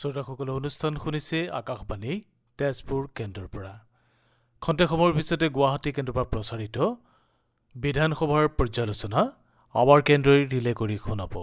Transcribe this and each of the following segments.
শ্ৰোতাসকলে অনুষ্ঠান শুনিছে আকাশবাণী তেজপুৰ কেন্দ্ৰৰ পৰা। খন্তেক সময়ৰ পিছতে গুৱাহাটী কেন্দ্ৰৰ পৰা প্ৰচাৰিত বিধানসভাৰ পৰ্যালোচনা আমাৰ কেন্দ্ৰই ৰিলে কৰি শুনাব।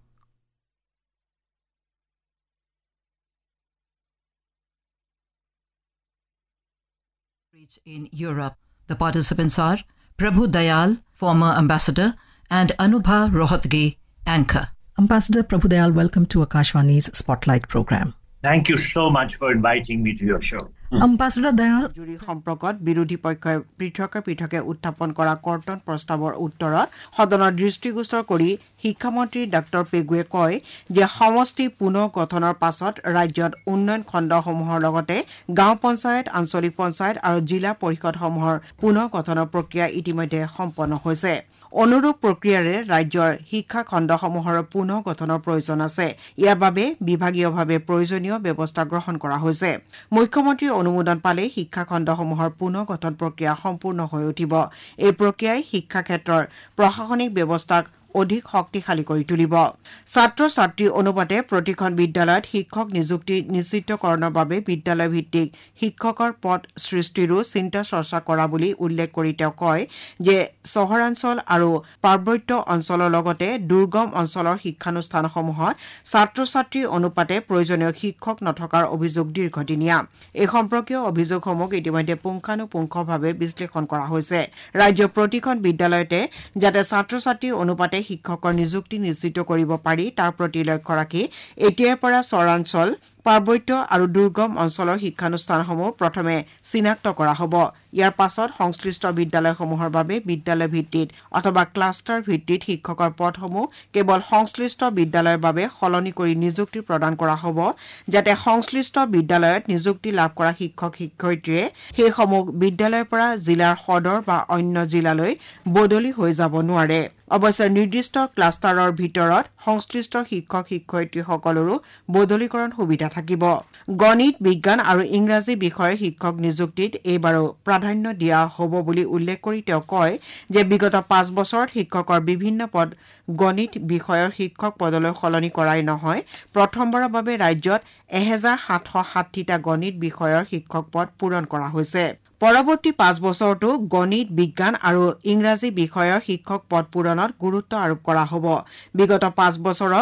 In Europe, the participants are Prabhu Dayal, former ambassador, and Anubha Rohatgi, anchor. Ambassador Prabhu Dayal, welcome to Akashvani's Spotlight program. Thank you so much for inviting me to your show. Ambassador Dayal, জুৰি সম্পৰ্কত বিৰোধী পক্ষই পৃথকে উত্থাপন কৰা কৰ্তন প্ৰস্তাৱৰ উত্তৰত সদনৰ দৃষ্টিগোচৰ কৰি শিক্ষামন্ত্ৰী ডক্টৰ পেগুৱে কয় যে সমষ্টি পুনৰ গঠনৰ পাছত ৰাজ্যত উন্নয়ন খণ্ডসমূহৰ লগতে গাঁও পঞ্চায়ত, আঞ্চলিক পঞ্চায়ত আৰু জিলা পৰিষদসমূহৰ পুনৰ গঠনৰ প্ৰক্ৰিয়া ইতিমধ্যে সম্পন্ন হৈছে। অনুৰূপ প্ৰক্ৰিয়াৰে ৰাজ্যৰ শিক্ষা খণ্ডসমূহৰ পুনৰ গঠনৰ প্ৰয়োজন আছে। ইয়াৰ বাবে বিভাগীয়ভাৱে প্ৰয়োজনীয় ব্যৱস্থা গ্ৰহণ কৰা হৈছে। মুখ্যমন্ত্ৰীৰ অনুমোদন পালে শিক্ষা খণ্ডসমূহৰ পুনৰ গঠন প্ৰক্ৰিয়া সম্পূৰ্ণ হৈ উঠিব। এই প্ৰক্ৰিয়াই শিক্ষা ক্ষেত্ৰৰ প্ৰশাসনিক ব্যৱস্থাক অধিক শক্তিশালী কৰি তুলিব। ছাত্ৰ ছাত্ৰী অনুপাতে প্ৰতিখন বিদ্যালয়ত শিক্ষক নিযুক্তি নিশ্চিতকৰণৰ বাবে বিদ্যালয় ভিত্তিক শিক্ষকৰ পদ সৃষ্টিৰো চিন্তা চৰ্চা কৰা বুলি উল্লেখ কৰি তেওঁ কয় যে চহৰাঞ্চল আৰু পাৰ্বত্য অঞ্চলৰ লগতে দুৰ্গম অঞ্চলৰ শিক্ষানুষ্ঠানসমূহত ছাত্ৰ ছাত্ৰীৰ অনুপাতে প্ৰয়োজনীয় শিক্ষক নথকাৰ অভিযোগ দীৰ্ঘদিনীয়া। এই সম্পৰ্কীয় অভিযোগসমূহ ইতিমধ্যে পুংখানুপুংখভাৱে বিশ্লেষণ কৰা হৈছে। ৰাজ্যৰ প্ৰতিখন বিদ্যালয়তে যাতে ছাত্ৰ ছাত্ৰীৰ অনুপাতে শিক্ষকৰ নিযুক্তি নিশ্চিত কৰিব পাৰি তাৰ প্ৰতি লক্ষ্য ৰাখি এতিয়াৰ পৰা চহৰাঞ্চল, পাৰ্বত্য আৰু দুৰ্গম অঞ্চলৰ শিক্ষানুষ্ঠানসমূহ প্ৰথমে চিনাক্ত কৰা হ'ব। ইয়াৰ পাছত সংশ্লিষ্ট বিদ্যালয়সমূহৰ বাবে বিদ্যালয় ভিত্তিত অথবা ক্লাষ্টাৰ ভিত্তিত শিক্ষকৰ পদসমূহ কেৱল সংশ্লিষ্ট বিদ্যালয়ৰ বাবে সলনি কৰি নিযুক্তি প্ৰদান কৰা হ'ব, যাতে সংশ্লিষ্ট বিদ্যালয়ত নিযুক্তি লাভ কৰা শিক্ষক শিক্ষয়িত্ৰীয়ে সেইসমূহ বিদ্যালয়ৰ পৰা জিলাৰ সদৰ বা অন্য জিলালৈ বদলি হৈ যাব নোৱাৰে। অৱশ্যে নিৰ্দিষ্ট ক্লাষ্টাৰৰ ভিতৰত সংশ্লিষ্ট শিক্ষক শিক্ষয়িত্ৰীসকলৰো বদলীকৰণ সুবিধা থাকিব। গণিত, বিজ্ঞান আৰু ইংৰাজী বিষয়ৰ শিক্ষক নিযুক্তিত এইবাৰো প্ৰাধান্য দিয়া হ'ব বুলি উল্লেখ কৰি তেওঁ কয় যে বিগত 5 বছৰত শিক্ষকৰ বিভিন্ন পদ গণিত বিষয়ৰ শিক্ষক পদলৈ সলনি কৰাই নহয়, প্ৰথমবাৰৰ বাবে ৰাজ্যত 1760টা গণিত বিষয়ৰ শিক্ষক পদ পূৰণ কৰা হৈছে। পৰৱৰ্তী 5 বছৰতো গণিত, বিজ্ঞান আৰু ইংৰাজী বিষয়ৰ শিক্ষক পদ পূৰণত গুৰুত্ব আৰোপ কৰা হ'ব। বিগত 5 বছৰত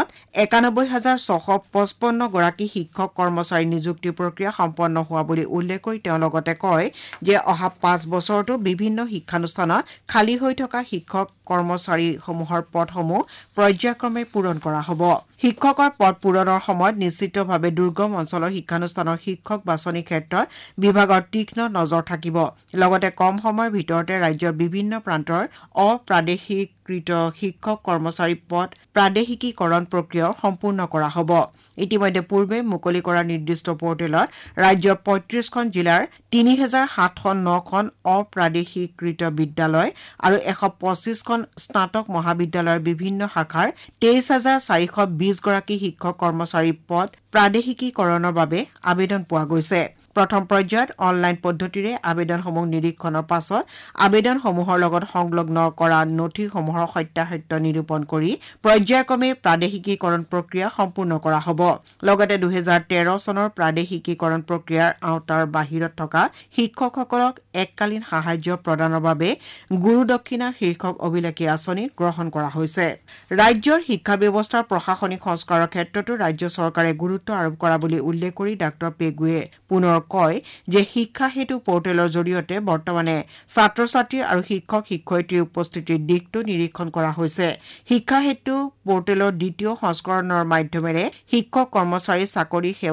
91,655 গৰাকী শিক্ষক কৰ্মচাৰী নিযুক্তি প্ৰক্ৰিয়া সম্পন্ন হোৱা বুলি উল্লেখ কৰি তেওঁ লগতে কয় যে অহা 5 বছৰতো বিভিন্ন শিক্ষানুষ্ঠানত খালী হৈ থকা শিক্ষক কৰ্মচাৰীসমূহৰ পদসমূহ পৰ্যায়ক্ৰমে পূৰণ কৰা হ'ব। শিক্ষকৰ পদ পূৰণৰ সময়ত নিশ্চিতভাৱে দুৰ্গম অঞ্চলৰ শিক্ষানুষ্ঠানৰ শিক্ষক বাছনিৰ ক্ষেত্ৰত বিভাগৰ তীক্ষ্ণ নজৰ থাকিব। লগতে কম সময়ৰ ভিতৰতে ৰাজ্যৰ বিভিন্ন প্ৰান্তৰ অপ্ৰাদেশিকৃত শিক্ষক কৰ্মচাৰী পদ প্ৰাদেশিকীকৰণ প্ৰক্ৰিয়াও সম্পূৰ্ণ কৰা হ'ব। ইতিমধ্যে পূৰ্বে মুকলি কৰা নিৰ্দিষ্ট পৰ্টেলত ৰাজ্যৰ 35খন জিলাৰ 3,709খন অপ্ৰাদেশিকৃত বিদ্যালয় আৰু 125খন স্নাতক মহাবিদ্যালয়ৰ বিভিন্ন শাখাৰ 23,420 গৰাকী শিক্ষক কৰ্মচাৰী পদ প্ৰাদেশিকীকৰণৰ বাবে আবেদন পোৱা গৈছে। প্ৰথম পৰ্যায়ত অনলাইন পদ্ধতিৰে আবেদনসমূহ নিৰীক্ষণৰ পাছত আবেদনসমূহৰ লগত সংলগ্ন কৰা নথিসমূহৰ সত্যাসত্য নিৰূপণ কৰি পৰ্যায়ক্ৰমে প্ৰাদেশিকীকৰণ প্ৰক্ৰিয়া সম্পূৰ্ণ কৰা হ'ব। লগতে 2013 চনৰ প্ৰাদেশিকীকৰণ প্ৰক্ৰিয়াৰ আওতাৰ বাহিৰত থকা শিক্ষকসকলক এককালীন সাহায্য প্ৰদানৰ বাবে গুৰু দক্ষিণা শীৰ্ষক অভিলেখী আঁচনি গ্ৰহণ কৰা হৈছে। ৰাজ্যৰ শিক্ষা ব্যৱস্থাৰ প্ৰশাসনিক সংস্কাৰৰ ক্ষেত্ৰতো ৰাজ্য চৰকাৰে গুৰুত্ব আৰোপ কৰা বুলি উল্লেখ কৰি ডাক্তৰ পেগুৱে পুনৰ কয় যে শিক্ষা সেতু পৰ্টেলৰ জৰিয়তে বৰ্তমানে ছাত্ৰ ছাত্ৰী আৰু শিক্ষক শিক্ষয়িত্ৰীৰ উপস্থিতিৰ দিশটো নিৰীক্ষণ কৰা হৈছে। শিক্ষা সেতু পৰ্টেলৰ দ্বিতীয় সংস্কৰণৰ মাধ্যমেৰে শিক্ষক কৰ্মচাৰী চাকৰি